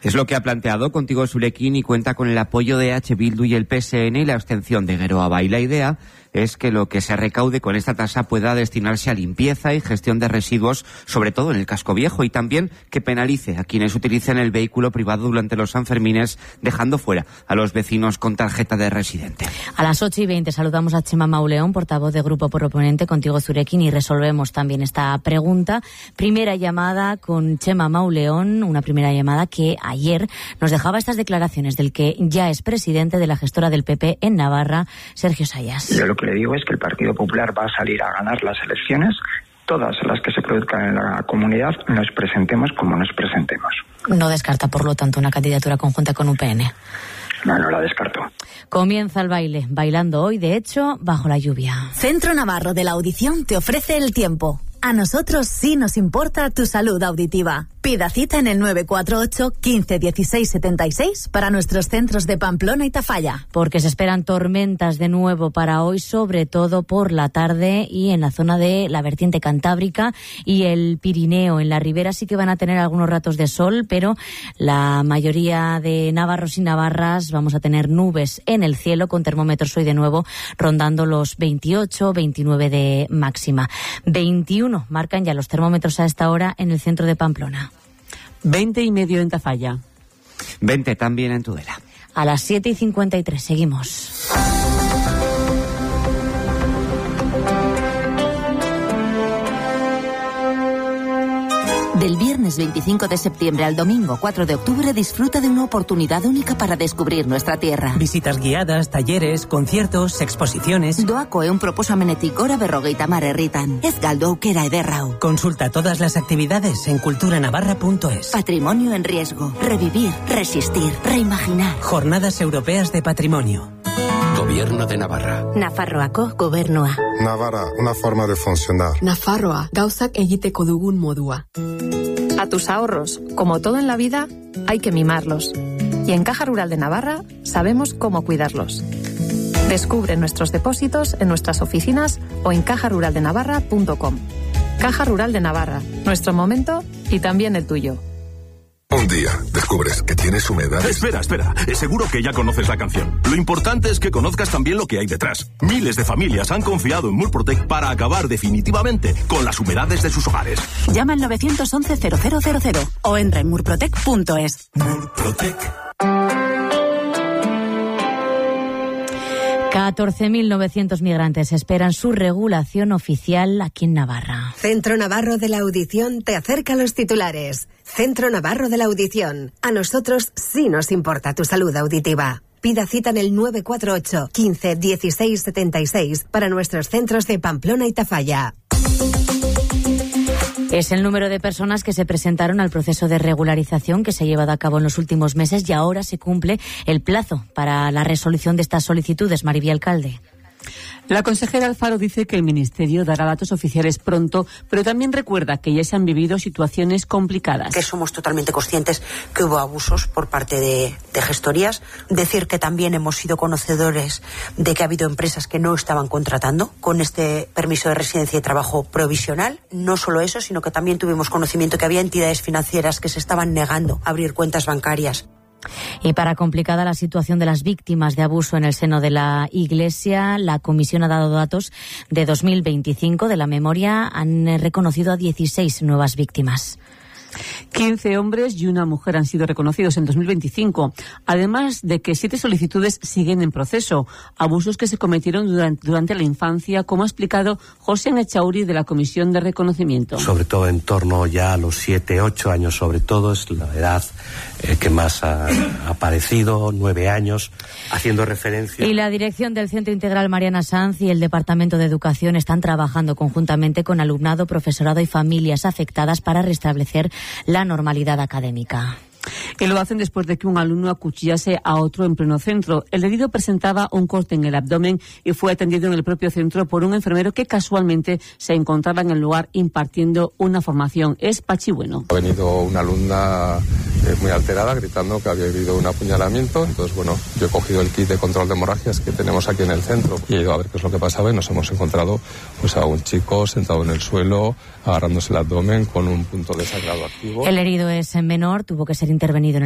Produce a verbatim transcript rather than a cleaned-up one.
Es lo que ha planteado Contigo Zurekin y cuenta con el apoyo de H. Bildu y el P S N y la abstención de Geroa. Y la idea es que lo que se recaude con esta tasa pueda destinarse a limpieza y gestión de residuos, sobre todo en el casco viejo, y también que penalice a quienes utilicen el vehículo privado durante los Sanfermines, dejando fuera a los vecinos con tarjeta de residente. A las ocho y veinte saludamos a Txema Mauleón, portavoz de Grupo Proponente Contigo Zurekin, y resolvemos también esta pregunta. Primera llamada con Txema Mauleón, una primera llamada que ayer nos dejaba estas declaraciones del que ya es presidente de la gestora del P P en Navarra, Sergio Sayas. Yo lo que le digo es que el Partido Popular va a salir a ganar las elecciones, todas las que se produzcan en la comunidad, nos presentemos como nos presentemos. No descarta, por lo tanto, una candidatura conjunta con U P N. No, no la descarto. Comienza el baile, bailando hoy, de hecho, bajo la lluvia. Centro Navarro de la Audición te ofrece el tiempo. A nosotros sí nos importa tu salud auditiva. Pida cita en el nueve cuatro ocho, quince, dieciséis, setenta y seis para nuestros centros de Pamplona y Tafalla. Porque se esperan tormentas de nuevo para hoy, sobre todo por la tarde y en la zona de la vertiente cantábrica y el Pirineo. En la ribera sí que van a tener algunos ratos de sol, pero la mayoría de navarros y navarras vamos a tener nubes en el cielo, con termómetros hoy de nuevo rondando los veintiocho, veintinueve de máxima. veintiuno marcan ya los termómetros a esta hora en el centro de Pamplona. veinte y medio en Tafalla. veinte también en Tudela. A las siete y cincuenta y tres seguimos. Del viernes veinticinco de septiembre al domingo cuatro de octubre disfruta de una oportunidad única para descubrir nuestra tierra. Visitas guiadas, talleres, conciertos, exposiciones. Doako eun proposamenetik gora berrogeita hamar herritan. Ez galdu aukera ederrau. Consulta todas las actividades en cultura navarra punto es. Patrimonio en riesgo. Revivir, resistir, reimaginar. Jornadas Europeas de Patrimonio. Gobierno de Navarra. Nafarroako gobernua. Navarra, una forma de funcionar. Nafarroa, gauzak egiteko dugun modua. A tus ahorros, como todo en la vida, hay que mimarlos. Y en Caja Rural de Navarra sabemos cómo cuidarlos. Descubre nuestros depósitos en nuestras oficinas o en caja rural de navarra punto com. Caja Rural de Navarra, nuestro momento y también el tuyo. Un día descubres que tienes humedad. Espera, espera. Seguro que ya conoces la canción. Lo importante es que conozcas también lo que hay detrás. Miles de familias han confiado en Murprotec para acabar definitivamente con las humedades de sus hogares. Llama al nueve once, cero cero cero cero o entra en murprotec punto es. Murprotec. catorce mil novecientos migrantes esperan su regulación oficial aquí en Navarra. Centro Navarro de la Audición te acerca los titulares. Centro Navarro de la Audición. A nosotros sí nos importa tu salud auditiva. Pida cita en el nueve cuatro ocho, quince, dieciséis, setenta y seis para nuestros centros de Pamplona y Tafalla. Es el número de personas que se presentaron al proceso de regularización que se ha llevado a cabo en los últimos meses y ahora se cumple el plazo para la resolución de estas solicitudes. Maribí Alcalde. La consejera Alfaro dice que el Ministerio dará datos oficiales pronto, pero también recuerda que ya se han vivido situaciones complicadas. Que somos totalmente conscientes que hubo abusos por parte de, de gestorías. Decir que también hemos sido conocedores de que ha habido empresas que no estaban contratando con este permiso de residencia y trabajo provisional. No solo eso, sino que también tuvimos conocimiento que había entidades financieras que se estaban negando a abrir cuentas bancarias. Y para complicada la situación de las víctimas de abuso en el seno de la Iglesia, la Comisión ha dado datos de dos mil veinticinco de la memoria. Han reconocido a dieciséis nuevas víctimas. quince hombres y una mujer han sido reconocidos en dos mil veinticinco, además de que siete solicitudes siguen en proceso, abusos que se cometieron durante, durante la infancia, como ha explicado José Echauri de la Comisión de Reconocimiento. Sobre todo en torno ya a los siete, ocho años, sobre todo es la edad eh, que más ha, ha aparecido, nueve años, haciendo referencia. Y la dirección del Centro Integral Mariana Sanz y el Departamento de Educación están trabajando conjuntamente con alumnado, profesorado y familias afectadas para restablecer la normalidad académica. Y lo hacen después de que un alumno acuchillase a otro en pleno centro. El herido presentaba un corte en el abdomen y fue atendido en el propio centro por un enfermero que casualmente se encontraba en el lugar impartiendo una formación. Es Pachi Bueno. Ha venido una alumna eh, muy alterada gritando que había habido un apuñalamiento. Entonces, bueno, yo he cogido el kit de control de hemorragias que tenemos aquí en el centro y he ido a ver qué es lo que pasaba y nos hemos encontrado pues a un chico sentado en el suelo agarrándose el abdomen con un punto de sangrado activo. El herido es menor, tuvo que ser intervenido en